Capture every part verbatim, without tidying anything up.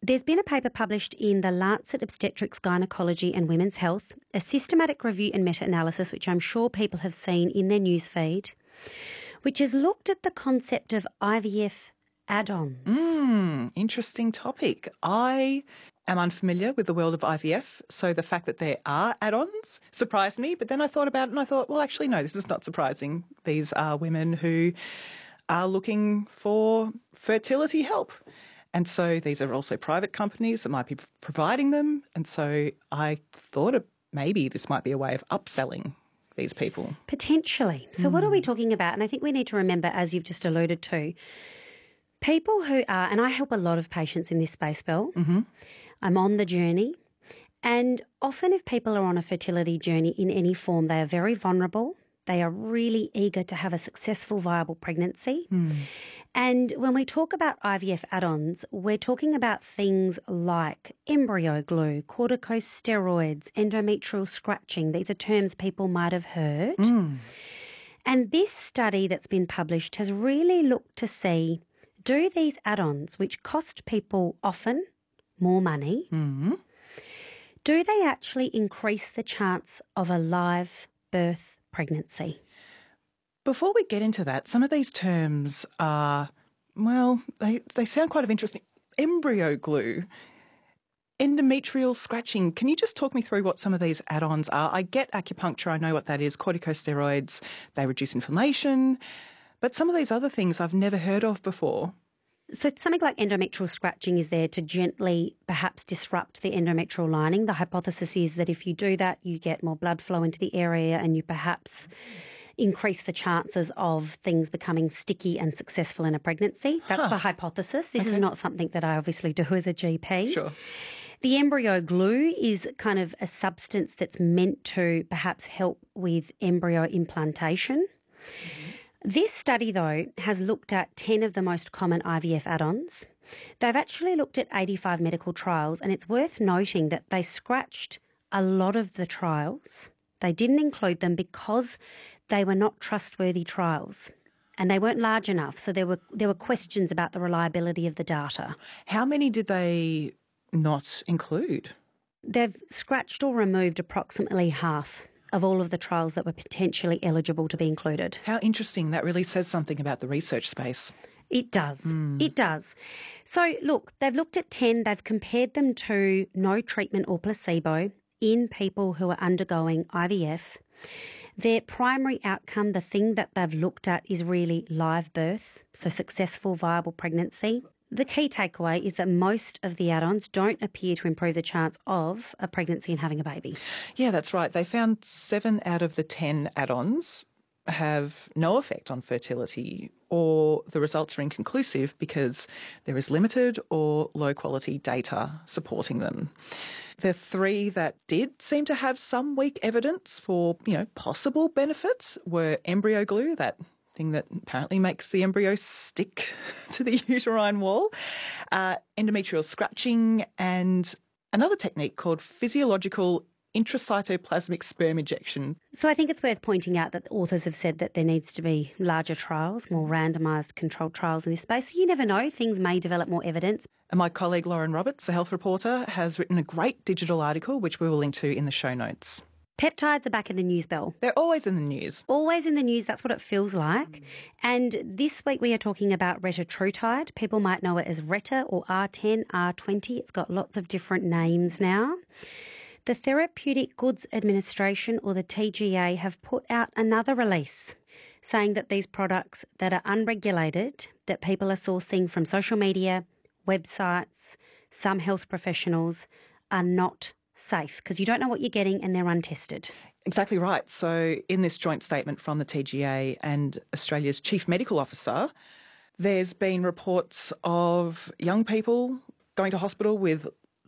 There's been a paper published in the Lancet Obstetrics, Gynecology and Women's Health, a systematic review and meta-analysis, which I'm sure people have seen in their newsfeed, which has looked at the concept of I V F add-ons. Mm, interesting topic. I am unfamiliar with the world of I V F, so the fact that there are add-ons surprised me. But then I thought about it and I thought, well, actually, no, this is not surprising. These are women who are looking for fertility help. And so these are also private companies that might be providing them. And so I thought it, maybe this might be a way of upselling these people. Potentially. So mm. what are we talking about? And I think we need to remember, as you've just alluded to, people who are, and I help a lot of patients in this space, Belle. Mm-hmm. I'm on the journey. And often if people are on a fertility journey in any form, they are very vulnerable. They are really eager to have a successful, viable pregnancy. Mm. And when we talk about I V F add-ons, we're talking about things like embryo glue, corticosteroids, endometrial scratching. These are terms people might have heard. Mm. And this study that's been published has really looked to see, do these add-ons, which cost people often more money, mm-hmm. do they actually increase the chance of a live birth pregnancy? Before we get into that, some of these terms are, well, they, they sound quite of interesting. Embryo glue, endometrial scratching. Can you just talk me through what some of these add-ons are? I get acupuncture, I know what that is, corticosteroids, they reduce inflammation, but some of these other things I've never heard of before. So something like endometrial scratching is there to gently perhaps disrupt the endometrial lining. The hypothesis is that if you do that, you get more blood flow into the area and you perhaps increase the chances of things becoming sticky and successful in a pregnancy. That's huh. the hypothesis. This okay. is not something that I obviously do as a G P. Sure. The embryo glue is kind of a substance that's meant to perhaps help with embryo implantation. Mm-hmm. This study, though, has looked at ten of the most common I V F add-ons. They've actually looked at eighty-five medical trials, and it's worth noting that they scratched a lot of the trials. They didn't include them because they were not trustworthy trials and they weren't large enough, so there were there were questions about the reliability of the data. How many did they not include? They've scratched or removed approximately half of all of the trials that were potentially eligible to be included. How interesting. That really says something about the research space. It does. Mm. It does. So, look, they've looked at ten. They've compared them to no treatment or placebo in people who are undergoing I V F. Their primary outcome, the thing that they've looked at, is really live birth, so successful, viable pregnancy. The key takeaway is that most of the add-ons don't appear to improve the chance of a pregnancy and having a baby. Yeah, that's right. They found seven out of the ten add-ons have no effect on fertility, or the results are inconclusive because there is limited or low-quality data supporting them. The three that did seem to have some weak evidence for, you know, possible benefits were embryo glue, that thing that apparently makes the embryo stick to the uterine wall, uh, endometrial scratching, and another technique called physiological intracytoplasmic sperm ejection. So I think it's worth pointing out that authors have said that there needs to be larger trials, more randomised controlled trials in this space. So you never know, things may develop more evidence. And my colleague Lauren Roberts, a health reporter, has written a great digital article which we will link to in the show notes. Peptides are back in the news, Belle. They're always in the news. Always in the news. That's what it feels like. Mm. And this week we are talking about retatrutide. People might know it as Reta or R ten, R twenty. It's got lots of different names now. The Therapeutic Goods Administration, or the T G A, have put out another release saying that these products that are unregulated, that people are sourcing from social media, websites, some health professionals, are not safe because you don't know what you're getting and they're untested. Exactly right. So in this joint statement from the T G A and Australia's Chief Medical Officer, there's been reports of young people going to hospital with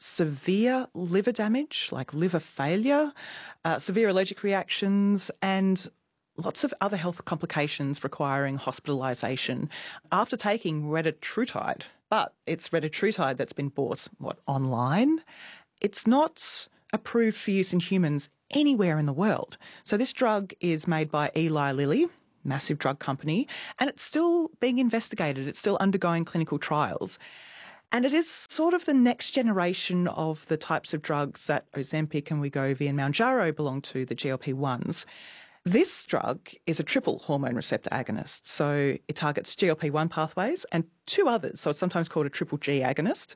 severe liver damage, like liver failure, uh, severe allergic reactions, and lots of other health complications requiring hospitalisation after taking retatrutide. But it's retatrutide that's been bought, what, online? It's not approved for use in humans anywhere in the world. So this drug is made by Eli Lilly, massive drug company, and it's still being investigated. It's still undergoing clinical trials. And it is sort of the next generation of the types of drugs that Ozempic and Wegovy and Mounjaro belong to, the G L P ones. This drug is a triple hormone receptor agonist. So it targets G L P one pathways and two others. So it's sometimes called a triple G agonist.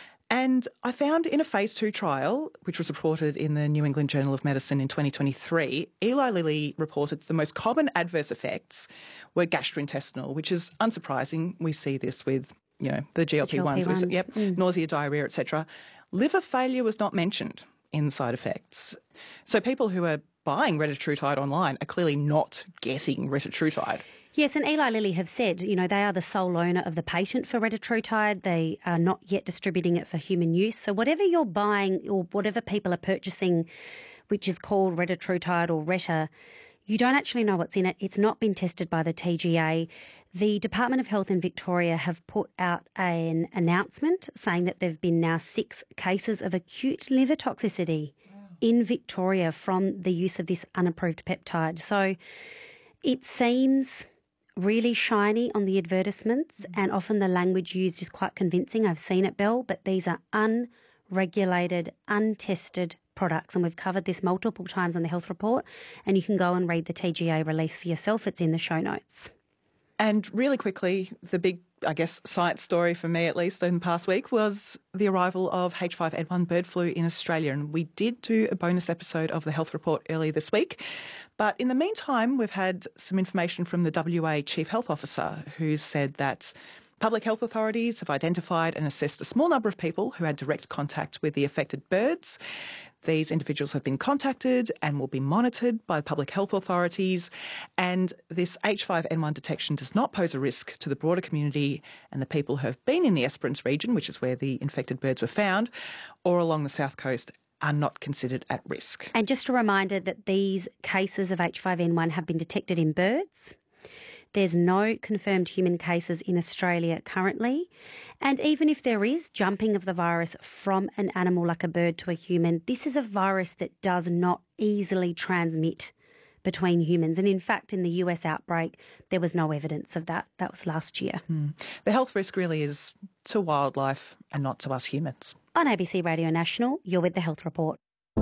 And I found in a phase two trial, which was reported in the New England Journal of Medicine in twenty twenty-three, Eli Lilly reported the most common adverse effects were gastrointestinal, which is unsurprising. We see this with, you know, the G L P ones, G L P ones. yep, Mm. nausea, diarrhea, et cetera. Liver failure was not mentioned in side effects. So people who are buying retatrutide online are clearly not getting retatrutide. Yes, and Eli Lilly have said, you know, they are the sole owner of the patent for retatrutide. They are not yet distributing it for human use. So whatever you're buying or whatever people are purchasing, which is called retatrutide or Reta, you don't actually know what's in it. It's not been tested by the T G A. The Department of Health in Victoria have put out an announcement saying that there have been now six cases of acute liver toxicity in Victoria from the use of this unapproved peptide. So it seems really shiny on the advertisements, and often the language used is quite convincing. I've seen it, Belle, but these are unregulated, untested products, and we've covered this multiple times on the health report, and you can go and read the T G A release for yourself. It's in the show notes. And really quickly, the big, I guess, science story for me, at least in the past week, was the arrival of H five N one bird flu in Australia. And we did do a bonus episode of the health report earlier this week. But in the meantime, we've had some information from the W A Chief Health Officer who said that public health authorities have identified and assessed a small number of people who had direct contact with the affected birds. These individuals have been contacted and will be monitored by public health authorities. And this H five N one detection does not pose a risk to the broader community, and the people who have been in the Esperance region, which is where the infected birds were found, or along the south coast, are not considered at risk. And just a reminder that these cases of H five N one have been detected in birds. There's no confirmed human cases in Australia currently. And even if there is jumping of the virus from an animal like a bird to a human, this is a virus that does not easily transmit between humans. And in fact, in the U S outbreak, there was no evidence of that. That was last year. Mm. The health risk really is to wildlife and not to us humans. On A B C Radio National, you're with the Health Report.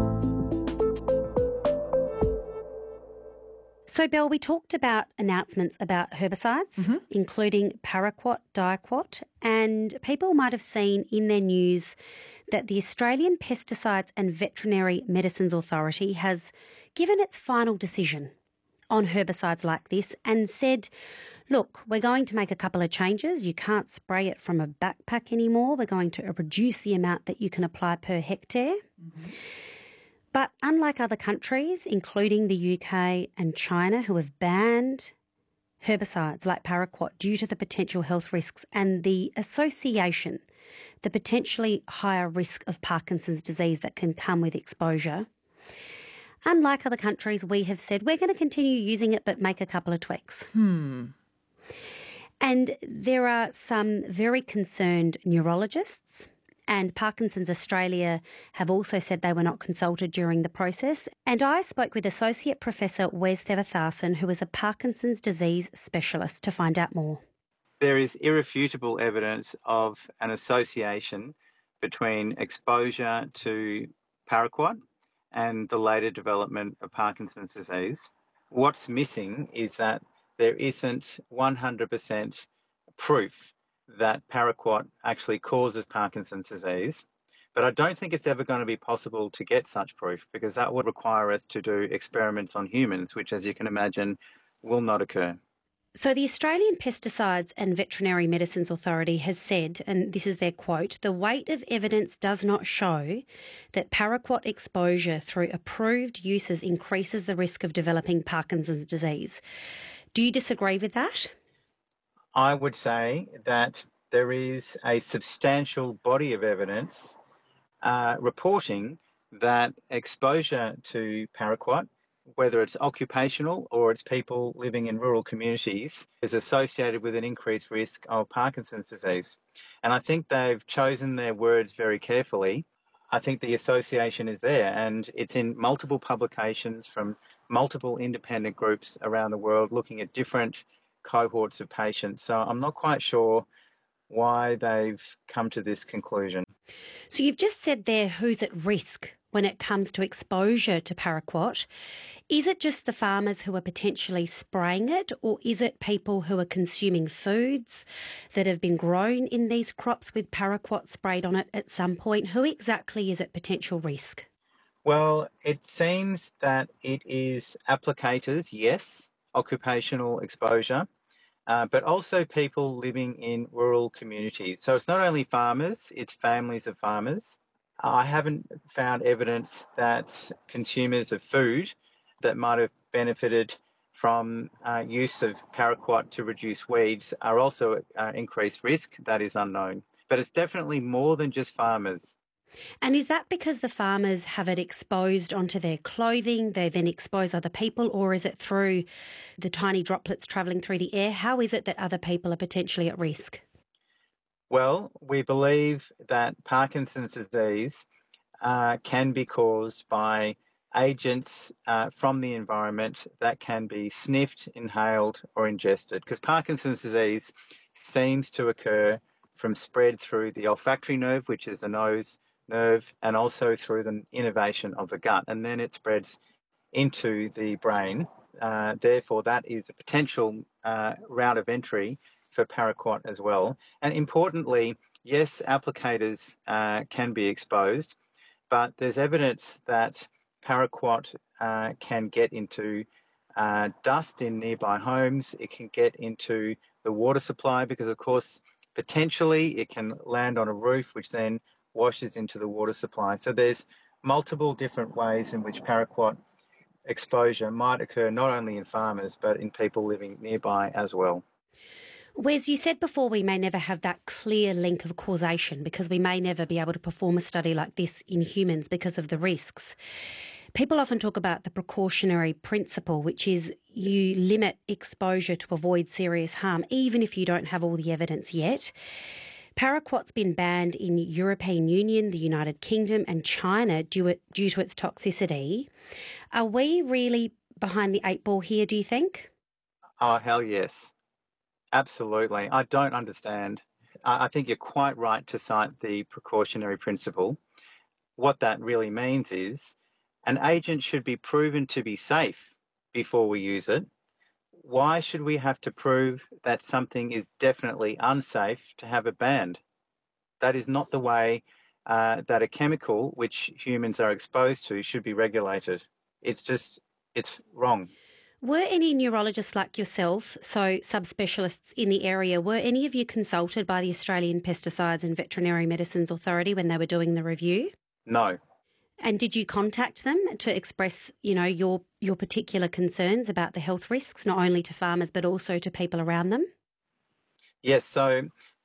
So, Belle, we talked about announcements about herbicides, Mm-hmm. including paraquat, diquat, and people might have seen in their news that the Australian Pesticides and Veterinary Medicines Authority has given its final decision on herbicides like this and said, look, we're going to make a couple of changes. You can't spray it from a backpack anymore. We're going to reduce the amount that you can apply per hectare. Mm-hmm. But unlike other countries, including the U K and China, who have banned herbicides like paraquat due to the potential health risks and the association, the potentially higher risk of Parkinson's disease that can come with exposure, unlike other countries, we have said we're going to continue using it but make a couple of tweaks. Hmm. And there are some very concerned neurologists, and Parkinson's Australia have also said they were not consulted during the process. And I spoke with Associate Professor Wes Thevatharson, who is a Parkinson's disease specialist, to find out more. There is irrefutable evidence of an association between exposure to paraquat and the later development of Parkinson's disease. What's missing is that there isn't one hundred percent proof that paraquat actually causes Parkinson's disease. But I don't think it's ever going to be possible to get such proof because that would require us to do experiments on humans, which, as you can imagine, will not occur. So the Australian Pesticides and Veterinary Medicines Authority has said, and this is their quote, the weight of evidence does not show that paraquat exposure through approved uses increases the risk of developing Parkinson's disease. Do you disagree with that? I would say that there is a substantial body of evidence uh, reporting that exposure to paraquat, whether it's occupational or it's people living in rural communities, is associated with an increased risk of Parkinson's disease. And I think they've chosen their words very carefully. I think the association is there, and it's in multiple publications from multiple independent groups around the world looking at different cohorts of patients. So I'm not quite sure why they've come to this conclusion. So you've just said there who's at risk when it comes to exposure to paraquat. Is it just the farmers who are potentially spraying it, or is it people who are consuming foods that have been grown in these crops with paraquat sprayed on it at some point? Who exactly is at potential risk? Well, it seems that it is applicators, yes, occupational exposure, uh, but also people living in rural communities. So it's not only farmers, it's families of farmers. I haven't found evidence that consumers of food that might have benefited from uh, use of paraquat to reduce weeds are also at uh, increased risk. That is unknown. But it's definitely more than just farmers. And is that because the farmers have it exposed onto their clothing, they then expose other people, or is it through the tiny droplets travelling through the air? How is it that other people are potentially at risk? Well, we believe that Parkinson's disease uh, can be caused by agents uh, from the environment that can be sniffed, inhaled, or ingested, because Parkinson's disease seems to occur from spread through the olfactory nerve, which is the nose nerve, and also through the innervation of the gut, and then it spreads into the brain. Uh, therefore, that is a potential uh, route of entry for paraquat as well. And importantly, yes, applicators uh, can be exposed, but there's evidence that paraquat uh, can get into uh, dust in nearby homes. It can get into the water supply because, of course, potentially it can land on a roof, which then washes into the water supply. So there's multiple different ways in which paraquat exposure might occur not only in farmers but in people living nearby as well. Wes, you said before we may never have that clear link of causation because we may never be able to perform a study like this in humans because of the risks. People often talk about the precautionary principle, which is you limit exposure to avoid serious harm, even if you don't have all the evidence yet. Paraquat's been banned in European Union, the United Kingdom and China due, due to its toxicity. Are we really behind the eight ball here, do you think? Oh, hell yes. Absolutely. I don't understand. I think you're quite right to cite the precautionary principle. What that really means is an agent should be proven to be safe before we use it. Why should we have to prove that something is definitely unsafe to have it banned? That is not the way uh, that a chemical which humans are exposed to should be regulated. It's just, it's wrong. Were any neurologists like yourself, so subspecialists in the area, were any of you consulted by the Australian Pesticides and Veterinary Medicines Authority when they were doing the review? No. And did you contact them to express, you know, your your particular concerns about the health risks, not only to farmers but also to people around them? Yes, so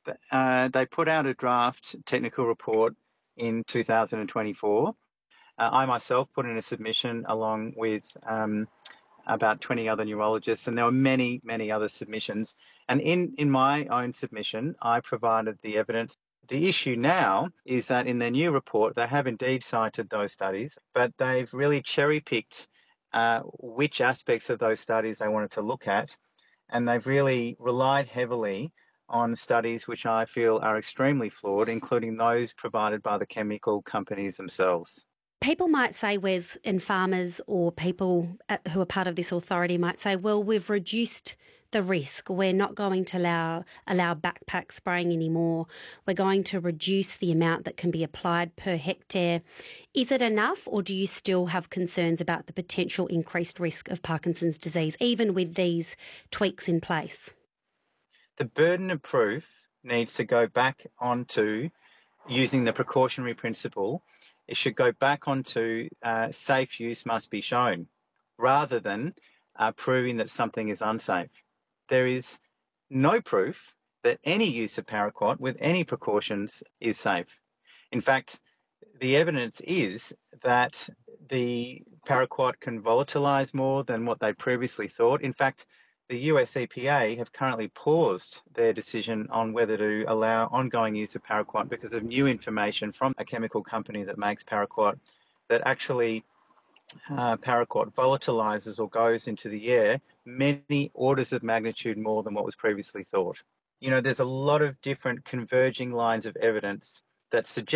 uh, they put out a draft technical report in two thousand twenty-four. Uh, I myself put in a submission along with um, about twenty other neurologists, and there were many, many other submissions. And in, in my own submission, I provided the evidence. The issue now is that in their new report, they have indeed cited those studies, but they've really cherry-picked uh, which aspects of those studies they wanted to look at, and they've really relied heavily on studies which I feel are extremely flawed, including those provided by the chemical companies themselves. People might say, Wes, and farmers or people who are part of this authority might say, well, we've reduced the risk. We're not going to allow allow backpack spraying anymore. We're going to reduce the amount that can be applied per hectare. Is it enough, or do you still have concerns about the potential increased risk of Parkinson's disease, even with these tweaks in place? The burden of proof needs to go back onto using the precautionary principle. It should go back onto uh, safe use must be shown, rather than uh, proving that something is unsafe. There is no proof that any use of paraquat with any precautions is safe. In fact, the evidence is that the paraquat can volatilize more than what they previously thought. In fact, the U S E P A have currently paused their decision on whether to allow ongoing use of paraquat because of new information from a chemical company that makes paraquat that actually uh, paraquat volatilizes or goes into the air many orders of magnitude more than what was previously thought. you know, there's a lot of different converging lines of evidence that suggest